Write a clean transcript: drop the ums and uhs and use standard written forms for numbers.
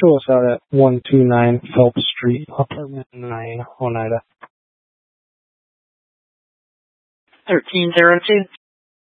show us out at 129 Phelps Street, apartment 9, Oneida. 1302.